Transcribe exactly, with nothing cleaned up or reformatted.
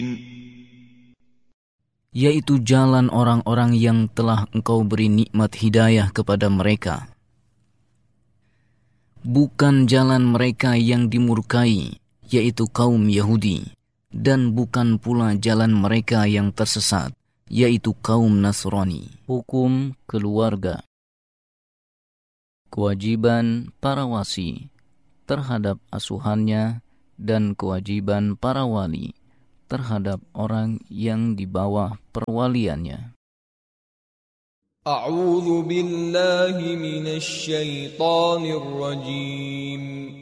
yaitu jalan orang-orang yang telah Engkau beri nikmat hidayah kepada mereka. Bukan jalan mereka yang dimurkai, yaitu kaum Yahudi, dan bukan pula jalan mereka yang tersesat, yaitu kaum Nasrani. Hukum keluarga. Kewajiban para wasi terhadap asuhannya dan kewajiban para wali terhadap orang yang di bawah perwaliannya. A'udzu billahi minasy syaithanir rajim.